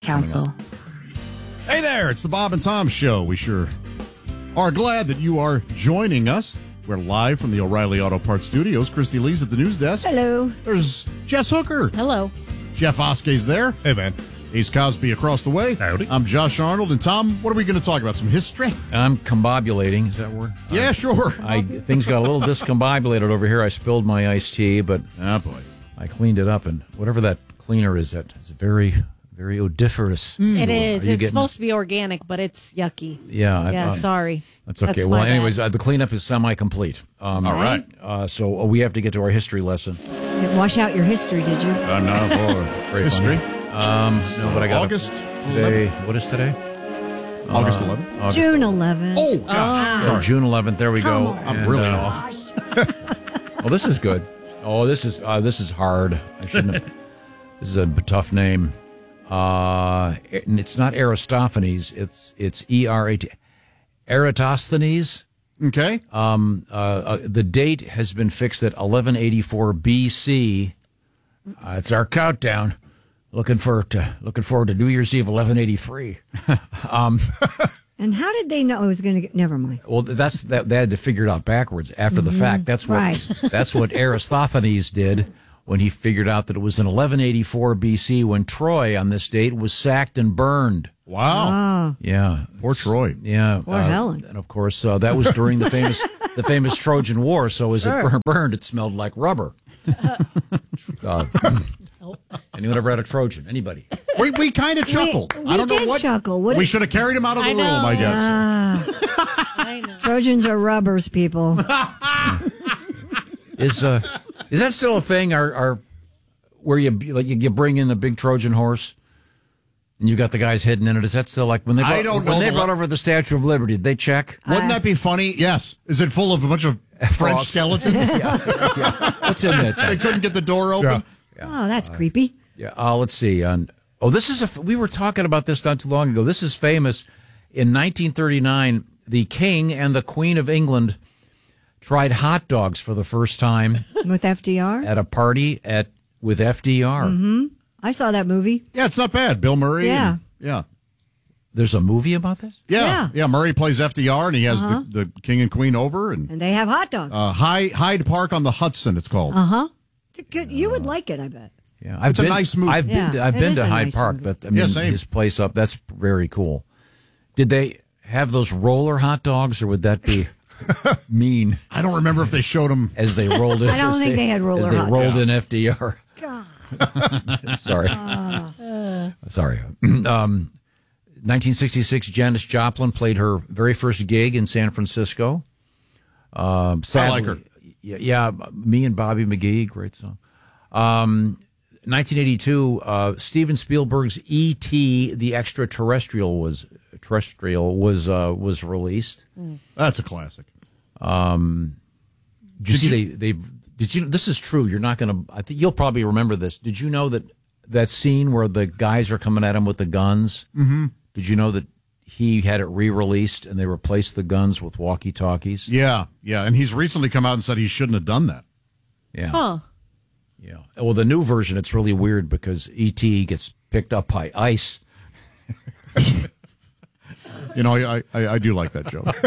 Council. Hey there, it's the Bob and Tom Show. We sure are glad that you are joining us. We're live from the O'Reilly Auto Parts Studios. Christy Lee's at the news desk. Hello. There's Jess Hooker. Hello. Jeff Oskey's there. Hey, man. Ace Cosby across the way. Howdy. I'm Josh Arnold. And Tom, what are we going to talk about? Some history? I'm combobulating. Is that a word? Yeah, sure. Things got a little discombobulated over here. I spilled my iced tea, but Ah, boy. I cleaned it up, and whatever that cleaner is, that is very, very odoriferous. It is. Are you It's getting supposed to be organic, but it's yucky. Yeah. Sorry. That's okay. That's Well, my anyways, bad. the cleanup is semi-complete. All right. So we have to get to our history lesson. Didn't wash out your history, did you? No, boy. Very History? funny. No, but I got August today. 11th? What is today? August 11th? August June 11th. Oh, gosh. So Sorry. June 11th. There we go. I'm And, really off. Oh, this is good. Oh, this is hard. I shouldn't have. This is a tough name. And it's not Aristophanes. It's E-R-A-T. Eratosthenes. Okay. The date has been fixed at 1184 BC. It's our countdown. Looking forward to New Year's Eve, 1183. And how did they know it was going to get? Never mind. Well, they had to figure it out backwards after the fact. That's what Right. that's what Aristophanes did when he figured out that it was in 1184 BC when Troy on this date was sacked and burned. Wow. Yeah, Poor Troy. Yeah, Poor Helen. and of course that was during the famous Trojan War. So as it burned, it smelled like rubber. Anyone ever had a Trojan? Anybody? We kind of chuckled. we I don't know did what. chuckle. What we did- should have carried him out of the I room, know. I guess. I know. Trojans are rubbers, people. Is that still a thing? Are where you bring in a big Trojan horse and you got the guys hidden in it? Is that still like when they I don't know when they the brought over the Statue of Liberty? Did they check? Wouldn't that be funny? Yes. Is it full of a bunch of French Frogs. skeletons? Yeah. What's in it? They couldn't get the door open? Oh, that's creepy. Yeah. Let's see. This is we were talking about this not too long ago. This is famous. In 1939, the King and the Queen of England tried hot dogs for the first time With FDR? at a party with FDR. I saw that movie. Yeah, it's not bad. Bill Murray. Yeah. and- yeah. There's a movie about this? Yeah. Yeah. Murray plays FDR, and he has the king and queen over. And And they have hot dogs. Hyde Park on the Hudson, it's called. It's a good, you would like it, I bet. Yeah, It's a nice movie. I've been Yeah, it to is a Hyde nice Park, movie. but I mean, Yeah, same. his place up, that's very cool. Did they have those roller hot dogs, or would that be mean I don't remember if they showed him. as they rolled in? I don't as think they had roller as they hot rolled in FDR. God. Sorry. Sorry. 1966, Janis Joplin played her very first gig in San Francisco. Sadly, I like her. Yeah, me and Bobby McGee, great song. 1982, Steven Spielberg's E.T. the Extraterrestrial was released. That's a classic. Did you see did you? This is true. You're not going to. I think you'll probably remember this. Did you know that scene where the guys are coming at him with the guns? Mm-hmm. Did you know that he had it re-released and they replaced the guns with walkie-talkies? Yeah. And he's recently come out and said he shouldn't have done that. Yeah. Huh. Yeah. Well, the new version, it's really weird because E.T. gets picked up by ice. You know, I do like that joke.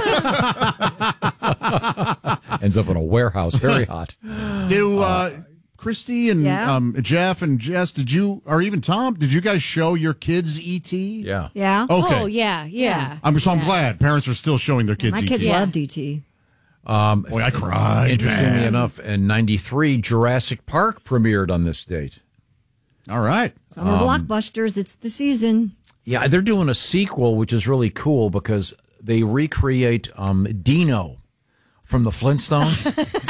Ends up in a warehouse, very hot. Do Christy and Yeah? Jeff and Jess, or even Tom, did you guys show your kids E.T.? Yeah. Yeah? Okay. Oh, yeah. I'm glad parents are still showing their kids My E.T. kids Yeah. loved E.T. Boy, I cried. Interestingly man. enough, in 93, Jurassic Park premiered on this date. All right. Summer blockbusters, it's the season. Yeah, they're doing a sequel, which is really cool because they recreate Dino from the Flintstones.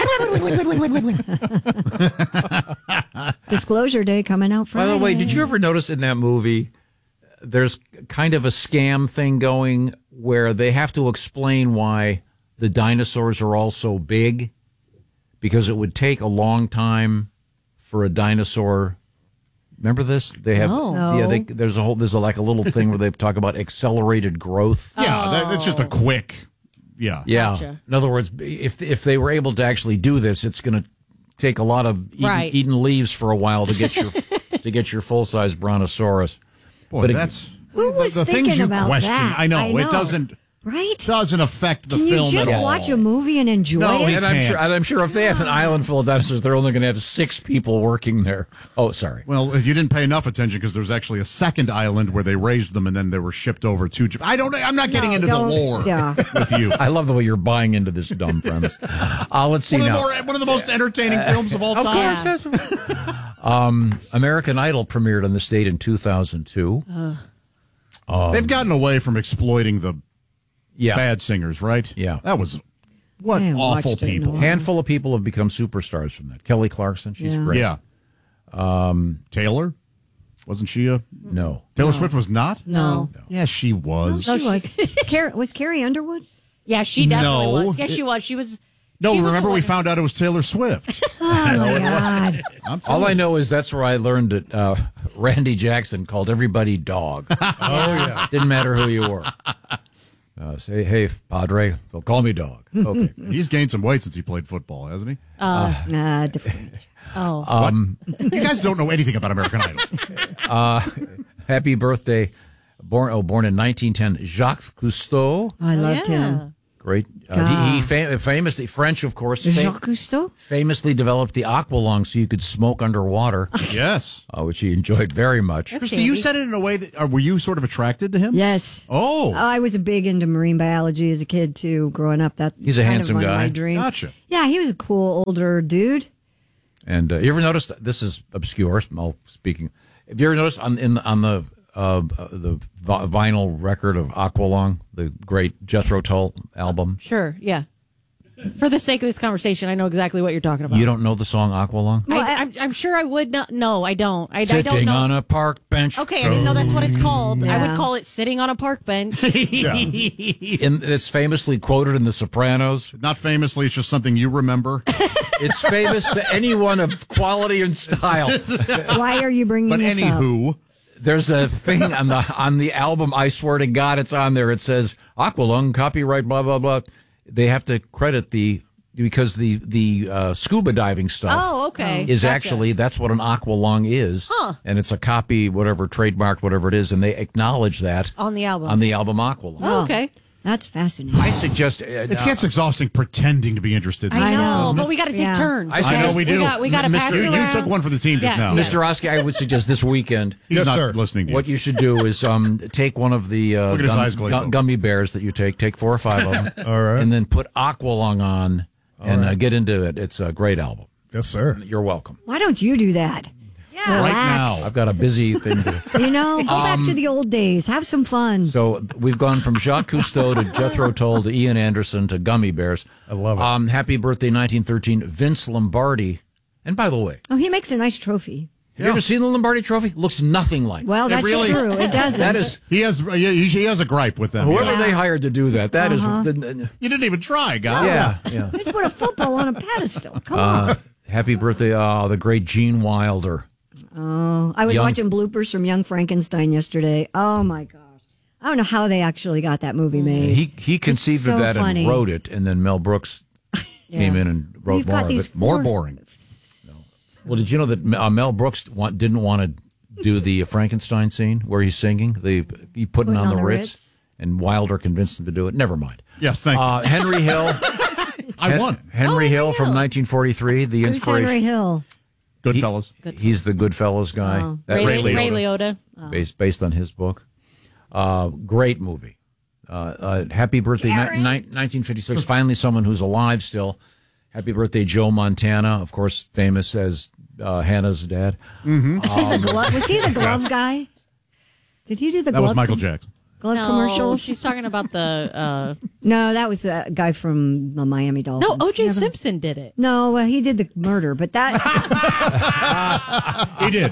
Disclosure Day coming out By Friday. the way, did you ever notice in that movie there's kind of a scam thing going where they have to explain why the dinosaurs are all so big? Because it would take a long time for a dinosaur. Remember this? They have, No. yeah. There's a little thing where they talk about accelerated growth. Yeah, that's just a quick. Yeah. Yeah. Gotcha. In other words, if they were able to actually do this, it's going to take a lot of Right. eating leaves for a while to get your full size brontosaurus. Boy, But that's Who was the thinking things you about question. that? I know I know. it doesn't Right? affect the Can film you just at all. watch a movie and enjoy No, it? it's- And I'm sure if they have an island full of dinosaurs, they're only going to have 6 people working there. Oh, sorry. Well, you didn't pay enough attention because there's actually a second island where they raised them and then they were shipped over to Japan. I'm not getting into the don't- lore yeah. with you. I love the way you're buying into this dumb premise. Let's see now. One of the most entertaining films of all time. American Idol premiered on the state in 2002. They've gotten away from exploiting the Yeah. bad singers, right? Yeah. That was what I haven't awful watched it in a people. while. Handful of people have become superstars from that. Kelly Clarkson, she's Yeah. great. Yeah. Taylor? Wasn't she a... No. Taylor Swift was not? No. Yeah, she was. She was. Was Carrie Underwood? Yeah, she definitely No. was. Yes, she was. She was. No, she was remember the we one- found out it was Taylor Swift. Oh, my God. I'm telling All I you. know is that's where I learned that Randy Jackson called everybody dog. Oh, yeah. Didn't matter who you were. Say, hey, Padre, well, call me dog. Okay. He's gained some weight since he played football, hasn't he? Different. Oh, You guys don't know anything about American Idol. Happy birthday. Born in 1910, Jacques Cousteau. I loved him. Great. He famously, French, of course, Jacques Cousteau? famously developed the aqualung so you could smoke underwater, Yes. which he enjoyed very much. That's Christy, handy. you said it in a way that... were you sort of attracted to him? Yes. Oh. I was a big into marine biology as a kid, too, growing up. That He's a kind handsome of one of guy. my dreams. Gotcha. Yeah, he was a cool older dude. And you ever noticed, this is obscure, I'll speaking, have you ever noticed on the vinyl record of Aqualung, the great Jethro Tull album? sure. Yeah. For the sake of this conversation, I know exactly what you're talking about. You don't know the song Aqualung? I'm sure I would not. No, I don't. I don't Sitting know. on a park bench. Okay, I didn't know that's what it's called. I Yeah. would call it sitting on a park bench. It's famously quoted in The Sopranos. Not famously, it's just something you remember. It's famous to anyone of quality and style. Why are you bringing But this up? anywho, There's a thing on the album. I swear to God, it's on there. It says Aqualung, copyright, blah blah blah. They have to credit because the scuba diving stuff. Oh, okay. Is Gotcha. actually that's what an aqualung is, Huh. and it's a copy, whatever trademarked, whatever it is, and they acknowledge that On the album. Aqualung. Oh, okay. That's fascinating. I suggest it gets exhausting pretending to be interested in I this, know, doesn't but it? we got to take Yeah. turns. I know we do. We got to pass it You around. took one for the team just Yeah. now. Mr. Oski, I would suggest this weekend. He's Yes, not sir. listening to you. What you should do is take one of the Look at his eyes glaze over. gummy bears that you take 4 or 5 of them, All right. and then put Aqualung on and get into it. It's a great album. Yes, sir. You're welcome. Why don't you do that? Yeah. Right Relax. now. I've got a busy thing to do. You know, go back to the old days. Have some fun. So we've gone from Jacques Cousteau to Jethro Tull to Ian Anderson to gummy bears. I love it. Happy birthday, 1913, Vince Lombardi. And by the way, Oh, he makes a nice trophy. have you ever seen the Lombardi Trophy? Looks nothing like. Well, that's really- true. It doesn't. That is He has a gripe with them. whoever Yeah. they hired to do that. That is You didn't even try, guy. yeah. Just put a football on a pedestal. Come on. Happy birthday, the great Gene Wilder. I was Young- watching bloopers from Young Frankenstein yesterday. Oh my gosh. I don't know how they actually got that movie made. He conceived so of that funny. and wrote it, and then Mel Brooks came in and wrote We've more got of these it. More boring. Well, did you know that Mel Brooks didn't want to do the Frankenstein scene where he's singing? He putting on the Ritz, and Wilder convinced him to do it. Never mind. Yes, thank you. Henry Hill. I won. Henry Hill from 1943, the Who's inspiration. Henry Hill? Goodfellas. He's the Goodfellas guy. Oh. That Ray Ray Liotta. based on his book. Great movie. Happy birthday, 1956. Finally, someone who's alive still. Happy birthday, Joe Montana, of course, famous as Hannah's dad. Was he the glove guy? Did he do the That glove? was Michael Jackson. Glove No, commercials? she's talking about the. No, that was the guy from the Miami Dolphins. No, O.J. Never- Simpson did it. No, he did the murder, but that He did.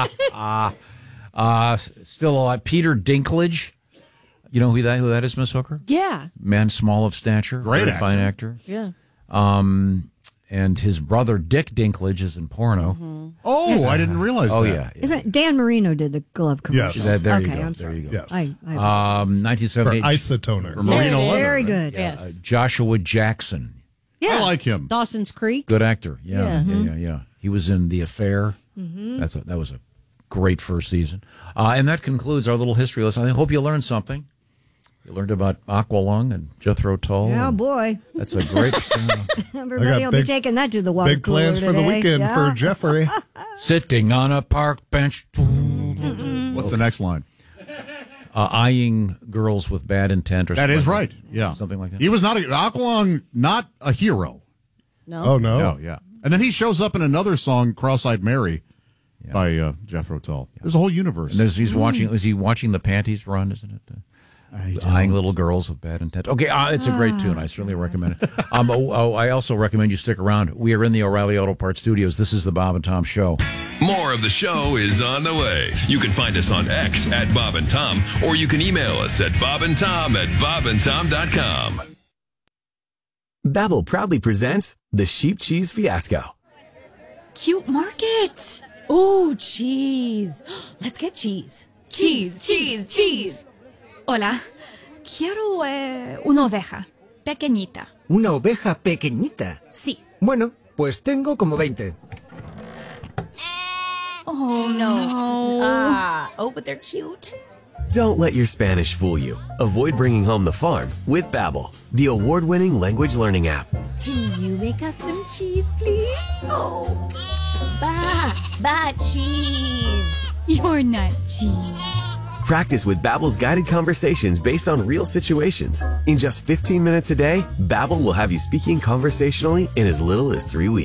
Yeah. Still alive. Peter Dinklage. You know who that is, Miss Hooker? Yeah. Man small of stature. Great very actor. fine actor. Yeah. And his brother Dick Dinklage is in porno. Oh, I didn't realize Oh, that. yeah. isn't Dan Marino did the glove commercials. Yes. There you Okay, go. I'm There sorry. you go. Yes. I For 1978. isotoner. Marino Yes. Leather. very good. Yes. Joshua Jackson. Yeah. I like him. Dawson's Creek. Good actor. Yeah. Yeah. He was in The Affair. That was a great first season. And that concludes our little history lesson. I hope you learned something. You learned about Aqualung and Jethro Tull. Oh, boy. That's a great Everybody will be taking that to the water Big plans cooler for the today. weekend Yeah. for Jeffrey. Sitting on a park bench. What's the next line? Eyeing girls with bad intent. Or That something is like right. Yeah. Something like that. He was not Aqualung, not a hero. No. Oh, no. No, yeah. And then he shows up in another song, Cross-Eyed Mary, by Jethro Tull. There's a whole universe. And he's watching. Is he watching the panties run? Isn't it? Eyeing little girls with bad intent. Okay, it's a great tune. I certainly recommend it. I also recommend you stick around. We are in the O'Reilly Auto Parts studios. This is the Bob and Tom Show. More of the show is on the way. You can find us on X at Bob and Tom, or you can email us at bobandtom@bobandtom.com. Babbel proudly presents the Sheep Cheese Fiasco. Cute market. Ooh, cheese. Let's get cheese. Cheese, cheese, cheese. Hola. Quiero una oveja. Pequeñita. ¿Una oveja pequeñita? Sí. Bueno, pues tengo como 20. Oh, no. Oh, but they're cute. Don't let your Spanish fool you. Avoid bringing home the farm with Babbel, the award-winning language learning app. Can you make us some cheese, please? Oh. Ba cheese. You're not cheese. Practice with Babbel's guided conversations based on real situations. In just 15 minutes a day, Babbel will have you speaking conversationally in as little as 3 weeks.